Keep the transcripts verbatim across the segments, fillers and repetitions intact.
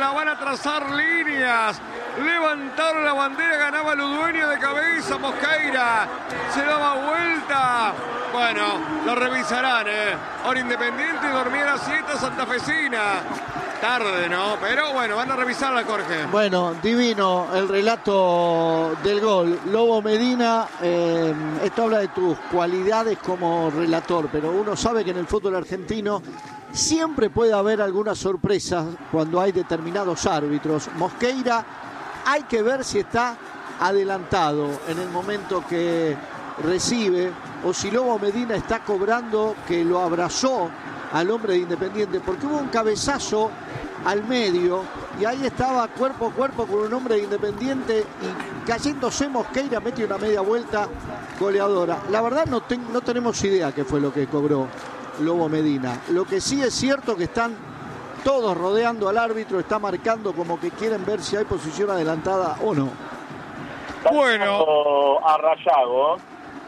la van a trazar líneas. Levantaron la bandera, ganaba Ludueña de cabeza, Mosqueira se daba vuelta. Bueno, lo revisarán, ¿eh? Ahora Independiente dormía la siesta santafesina. Tarde, ¿no? Pero bueno, van a revisarla, Jorge. Bueno, divino el relato del gol. Lobo Medina, eh, esto habla de tus cualidades como relator, pero uno sabe que en el fútbol argentino siempre puede haber algunas sorpresas cuando hay determinados árbitros. Mosqueira, hay que ver si está adelantado en el momento que recibe o si Lobo Medina está cobrando que lo abrazó al hombre de Independiente, porque hubo un cabezazo al medio y ahí estaba cuerpo a cuerpo con un hombre de Independiente y cayéndose Mosqueira mete una media vuelta goleadora. La verdad no, ten, no tenemos idea qué fue lo que cobró Lobo Medina. Lo que sí es cierto que están todos rodeando al árbitro, está marcando como que quieren ver si hay posición adelantada o no. Bueno, a Rayago.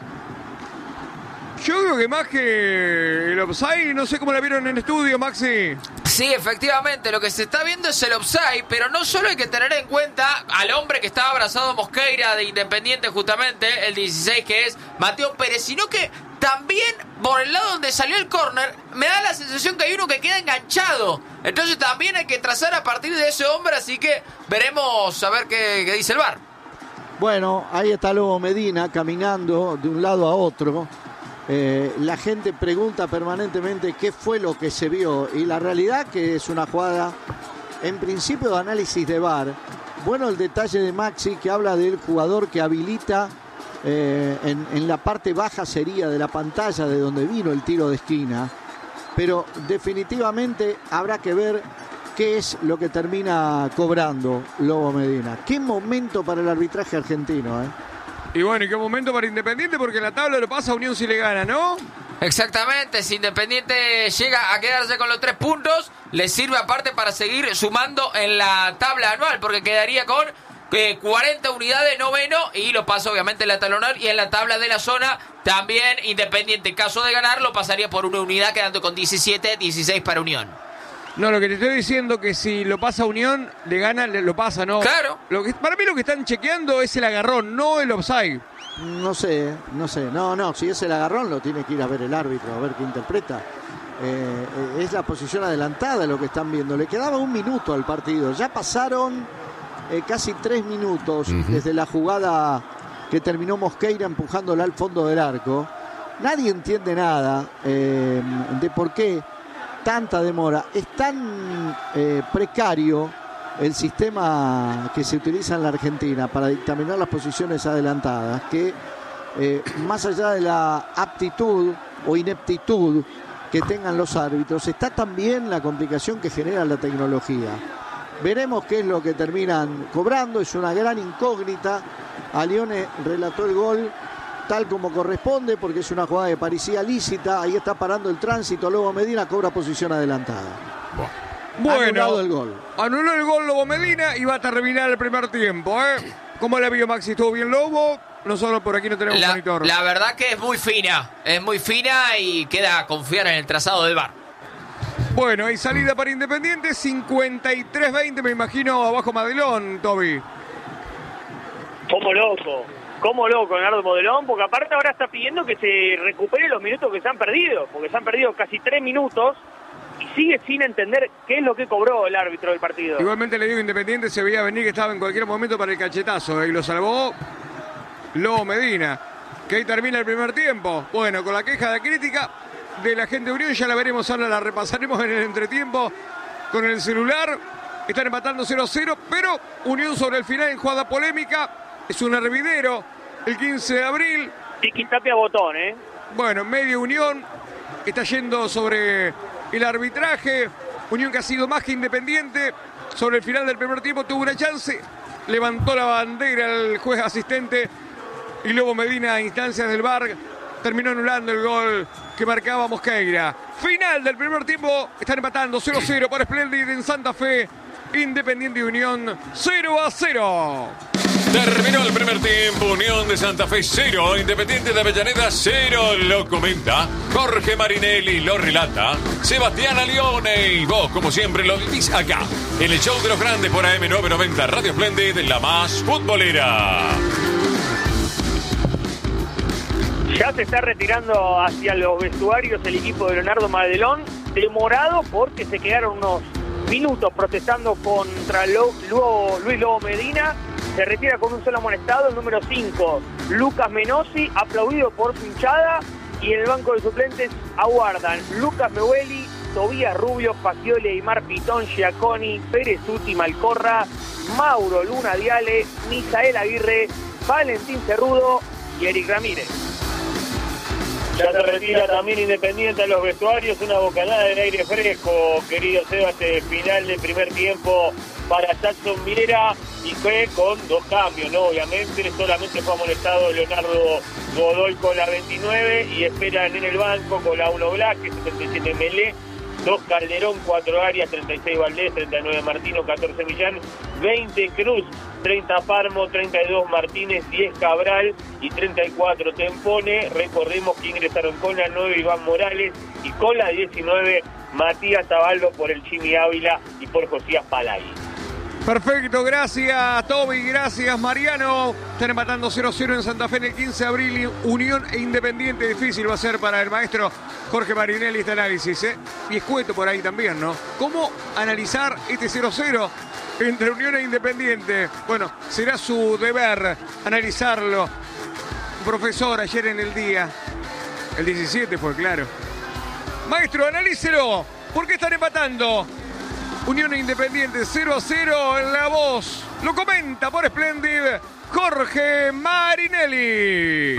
Yo creo que más que el offside, no sé cómo la vieron en estudio, Maxi. Sí, efectivamente, lo que se está viendo es el offside, pero no solo hay que tener en cuenta al hombre que estaba abrazado a Mosqueira de Independiente, justamente, el dieciséis, que es Mateo Pérez, sino que también por el lado donde salió el córner, me da la sensación que hay uno que queda enganchado. Entonces también hay que trazar a partir de ese hombre, así que veremos a ver qué, qué dice el V A R. Bueno, ahí está Lobo Medina caminando de un lado a otro. Eh, la gente pregunta permanentemente qué fue lo que se vio y la realidad que es una jugada en principio de análisis de V A R. Bueno, el detalle de Maxi que habla del jugador que habilita eh, en, en la parte baja sería de la pantalla de donde vino el tiro de esquina, pero definitivamente habrá que ver qué es lo que termina cobrando Lobo Medina. Qué momento para el arbitraje argentino, ¿eh? Y bueno, y qué momento para Independiente, porque en la tabla lo pasa a Unión si le gana, ¿no? Exactamente, si Independiente llega a quedarse con los tres puntos, le sirve aparte para seguir sumando en la tabla anual, porque quedaría con eh, cuarenta unidades noveno y lo pasa obviamente en la tabla anual y en la tabla de la zona también Independiente, en caso de ganar, lo pasaría por una unidad quedando con diecisiete, dieciséis para Unión. No, lo que te estoy diciendo que si lo pasa Unión, le gana, le, lo pasa, ¿no? Claro. Lo que, para mí lo que están chequeando es el agarrón, no el offside. No sé, no sé. No, no, si es el agarrón lo tiene que ir a ver el árbitro, a ver qué interpreta. Eh, eh, es la posición adelantada lo que están viendo. Le quedaba un minuto al partido. Ya pasaron eh, casi tres minutos uh-huh. desde la jugada que terminó Mosqueira empujándola al fondo del arco. Nadie entiende nada eh, de por qué tanta demora. Es tan eh, precario el sistema que se utiliza en la Argentina para dictaminar las posiciones adelantadas que eh, más allá de la aptitud o ineptitud que tengan los árbitros, está también la complicación que genera la tecnología. Veremos qué es lo que terminan cobrando. Es una gran incógnita. Alione relató el gol tal como corresponde, porque es una jugada que parecía lícita. Ahí está parando el tránsito. Lobo Medina cobra posición adelantada. Bueno, anulado el gol. Anuló el gol Lobo Medina y va a terminar el primer tiempo, ¿eh? ¿Cómo la vio Maxi? ¿Estuvo bien Lobo? Nosotros por aquí no tenemos la, monitor. La verdad que es muy fina. Es muy fina y queda a confiar en el trazado del V A R. Bueno, hay salida para Independiente. cincuenta y tres veinte, me imagino, abajo Madelón, Toby. Como loco. Como loco, Leonardo Modelón, porque aparte ahora está pidiendo que se recuperen los minutos que se han perdido, porque se han perdido casi tres minutos y sigue sin entender qué es lo que cobró el árbitro del partido. Igualmente le digo, Independiente se veía venir que estaba en cualquier momento para el cachetazo, ¿eh? Y lo salvó Lobo Medina, que ahí termina el primer tiempo. Bueno, con la queja de crítica de la gente de Unión, ya la veremos, ahora la repasaremos en el entretiempo con el celular. Están empatando cero a cero, pero Unión sobre el final en jugada polémica. Es un hervidero, el quince de abril. Tiki Tapia botón, ¿eh? Bueno, medio Unión está yendo sobre el arbitraje. Unión que ha sido más que Independiente. Sobre el final del primer tiempo tuvo una chance. Levantó la bandera el juez asistente. Y Lobo Medina, a instancias del V A R, terminó anulando el gol que marcaba Mosqueira. Final del primer tiempo. Están empatando cero a cero para Splendid en Santa Fe. Independiente y Unión cero a cero. Terminó el primer tiempo, Unión de Santa Fe cero, Independiente de Avellaneda cero, lo comenta Jorge Marinelli, lo relata Sebastián Alione y vos, como siempre, lo vivís acá, en el show de los grandes por A M novecientos noventa Radio Splendid, la más futbolera. Ya se está retirando hacia los vestuarios el equipo de Leonardo Madelón, demorado porque se quedaron unos minutos protestando contra Lo, Lo, Luis Lobo Medina. Se retira con un solo amonestado, el número cinco, Lucas Menossi, aplaudido por su hinchada, y en el banco de suplentes aguardan Lucas Meueli, Tobías Rubio, Fagioli, Aymar Pitón, Giaconi, Pérez Uti, Malcorra, Mauro Luna Diale, Misael Aguirre, Valentín Cerrudo y Eric Ramírez. Ya se retira también Independiente a los vestuarios, una bocanada de aire fresco, querido Seba, este final del primer tiempo para Jackson Viera, y fue con dos cambios, ¿no? Obviamente, solamente fue amonestado Leonardo Godoy con la veintinueve y esperan en el banco con la uno Black, setenta y siete Melé, dos Calderón, cuatro Arias, treinta y seis Valdés, treinta y nueve Martino, catorce Millán, veinte Cruz, treinta Parmo, treinta y dos Martínez, diez Cabral y treinta y cuatro Tempone. Recordemos que ingresaron con la nueve Iván Morales y con la diecinueve Matías Tabaldo por el Chimi Ávila y por Josías Palay. Perfecto, gracias Toby, gracias Mariano. Están empatando cero cero en Santa Fe en el quince de abril. Unión e Independiente, difícil va a ser para el maestro Jorge Marinelli este análisis, ¿eh? Y escueto por ahí también, ¿no? ¿Cómo analizar este cero cero entre Unión e Independiente? Bueno, será su deber analizarlo. Profesor, ayer en el día, el diecisiete fue, claro. Maestro, analícelo. ¿Por qué están empatando? Unión e Independiente cero a cero en La Voz. Lo comenta por Splendid Jorge Marinelli.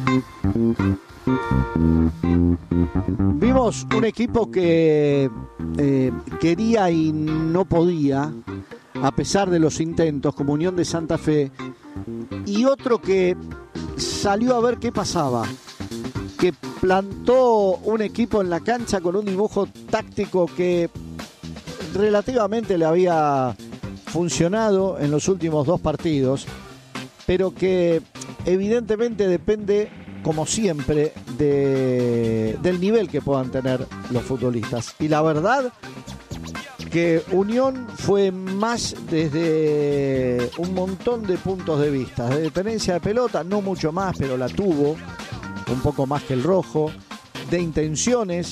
Vimos un equipo que eh, quería y no podía, a pesar de los intentos, como Unión de Santa Fe, y otro que salió a ver qué pasaba, que plantó un equipo en la cancha con un dibujo táctico que relativamente le había funcionado en los últimos dos partidos, pero que evidentemente depende, como siempre, de, del nivel que puedan tener los futbolistas. Y la verdad que Unión fue más desde un montón de puntos de vista, de tenencia de pelota, no mucho más, pero la tuvo, un poco más que el rojo, de intenciones,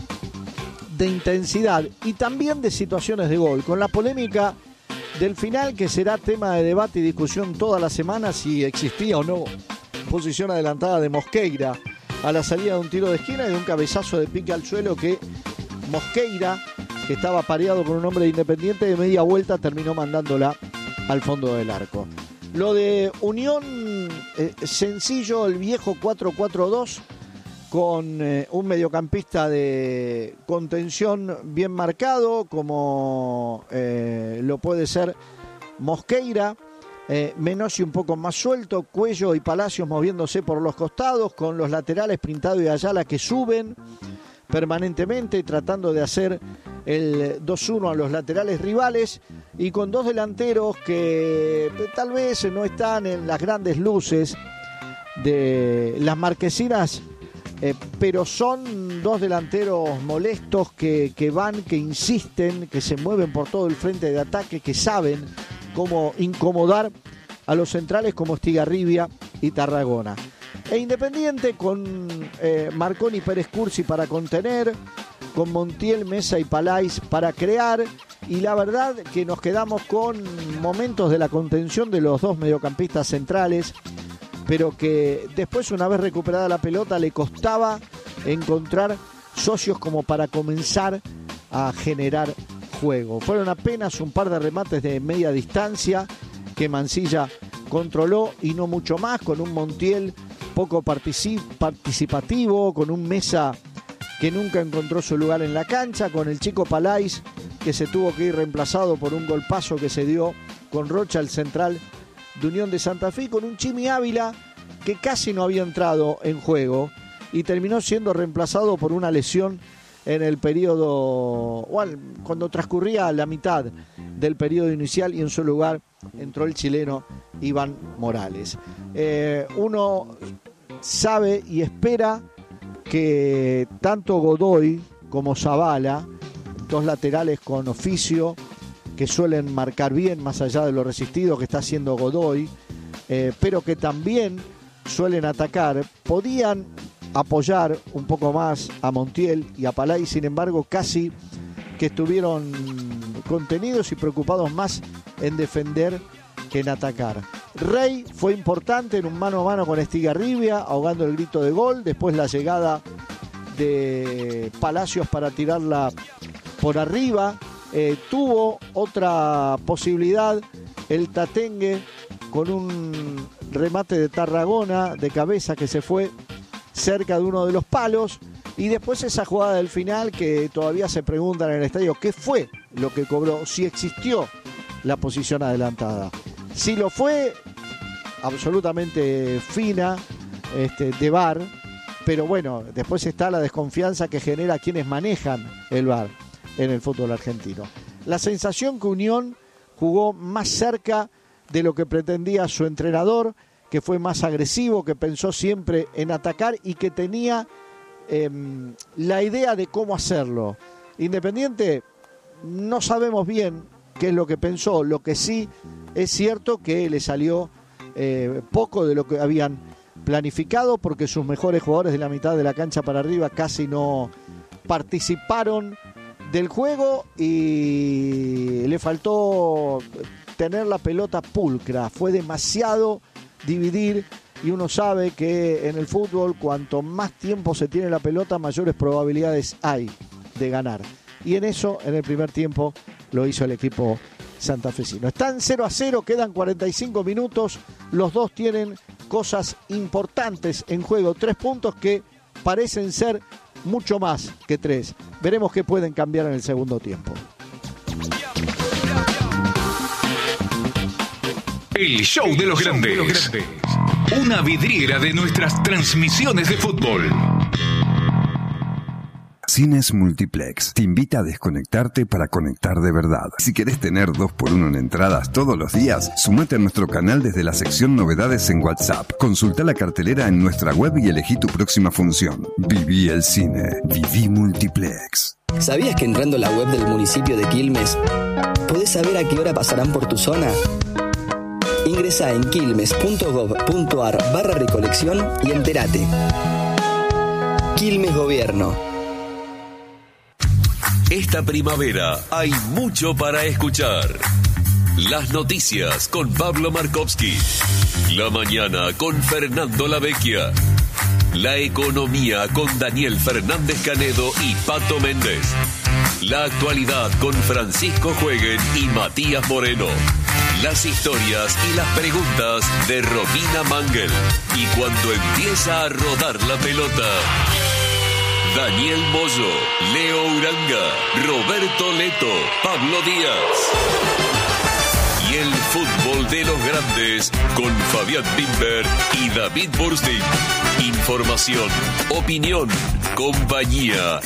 de intensidad y también de situaciones de gol, con la polémica del final que será tema de debate y discusión toda la semana, si existía o no posición adelantada de Mosqueira a la salida de un tiro de esquina y de un cabezazo de pique al suelo que Mosqueira, que estaba pareado con un hombre de Independiente, de media vuelta terminó mandándola al fondo del arco. Lo de Unión, eh, sencillo, el viejo cuatro cuatro dos, con eh, un mediocampista de contención bien marcado, como eh, lo puede ser Mosqueira, eh, Menossi un poco más suelto, Cuello y Palacios moviéndose por los costados, con los laterales Printado y Ayala que suben permanentemente, tratando de hacer el dos uno a los laterales rivales, y con dos delanteros que tal vez no están en las grandes luces de las marquesinas, Eh, pero son dos delanteros molestos que, que van, que insisten, que se mueven por todo el frente de ataque, que saben cómo incomodar a los centrales como Estigarribia y Tarragona. E Independiente con eh, Marconi, Pérez Cursi para contener, con Montiel, Mesa y Palais para crear, y la verdad que nos quedamos con momentos de la contención de los dos mediocampistas centrales, pero que después, una vez recuperada la pelota, le costaba encontrar socios como para comenzar a generar juego. Fueron apenas un par de remates de media distancia que Mansilla controló y no mucho más, con un Montiel poco particip- participativo, con un Mesa que nunca encontró su lugar en la cancha, con el chico Palais que se tuvo que ir reemplazado por un golpazo que se dio con Rocha, el central de Unión de Santa Fe, con un Chimi Ávila que casi no había entrado en juego y terminó siendo reemplazado por una lesión en el periodo, o al, cuando transcurría la mitad del periodo inicial, y en su lugar entró el chileno Iván Morales. Eh, uno sabe y espera que tanto Godoy como Zavala, dos laterales con oficio, que suelen marcar bien más allá de lo resistido que está haciendo Godoy, eh, pero que también suelen atacar, podían apoyar un poco más a Montiel y a Palay, sin embargo casi que estuvieron contenidos y preocupados más en defender que en atacar. Rey fue importante en un mano a mano con Estigarribia, ahogando el grito de gol, después la llegada de Palacios para tirarla por arriba, eh, tuvo otra posibilidad el Tatengue con un remate de Tarragona de cabeza que se fue cerca de uno de los palos, y después esa jugada del final que todavía se preguntan en el estadio qué fue lo que cobró, si existió la posición adelantada. Si lo fue, absolutamente fina, este, de V A R, pero bueno, después está la desconfianza que genera quienes manejan el V A R en el fútbol argentino. La sensación que Unión jugó más cerca de lo que pretendía su entrenador, que fue más agresivo, que pensó siempre en atacar y que tenía eh, la idea de cómo hacerlo. Independiente, no sabemos bien qué es lo que pensó, lo que sí es cierto que le salió eh, poco de lo que habían planificado, porque sus mejores jugadores de la mitad de la cancha para arriba casi no participaron del juego y le faltó tener la pelota pulcra, fue demasiado dividir, y uno sabe que en el fútbol cuanto más tiempo se tiene la pelota, mayores probabilidades hay de ganar, y en eso en el primer tiempo lo hizo el equipo santafesino. Están cero a cero, quedan cuarenta y cinco minutos, los dos tienen cosas importantes en juego, tres puntos que parecen ser mucho más que tres. Veremos qué pueden cambiar en el segundo tiempo. El show de los grandes. Una vidriera de nuestras transmisiones de fútbol. Cines Multiplex te invita a desconectarte para conectar de verdad. Si querés tener dos por uno en entradas todos los días, sumate a nuestro canal desde la sección novedades en WhatsApp. Consulta la cartelera en nuestra web y elegí tu próxima función. Viví el cine. Viví Multiplex. ¿Sabías que entrando a la web del municipio de Quilmes podés saber a qué hora pasarán por tu zona? Ingresá en quilmes.gov.ar barra recolección y entérate. Quilmes Gobierno. Esta primavera hay mucho para escuchar. Las noticias con Pablo Markovsky. La mañana con Fernando Lavecchia. La economía con Daniel Fernández Canedo y Pato Méndez. La actualidad con Francisco Jueguen y Matías Moreno. Las historias y las preguntas de Romina Mangel. Y cuando empieza a rodar la pelota, Daniel Moyo, Leo Uranga, Roberto Leto, Pablo Díaz. Y el fútbol de los grandes con Fabián Bimber y David Burstein. Información, opinión, compañía